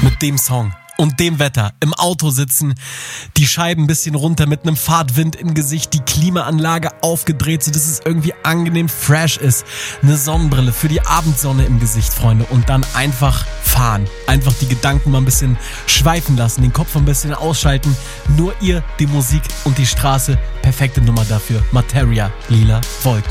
Mit dem Song und dem Wetter im Auto sitzen, die Scheiben ein bisschen runter mit einem Fahrtwind im Gesicht, die Klimaanlage aufgedreht, sodass es irgendwie angenehm fresh ist. Eine Sonnenbrille für die Abendsonne im Gesicht, Freunde. Und dann einfach fahren. Einfach die Gedanken mal ein bisschen schweifen lassen, den Kopf ein bisschen ausschalten. Nur ihr, die Musik und die Straße. Perfekte Nummer dafür. Materia, Lila Wolken.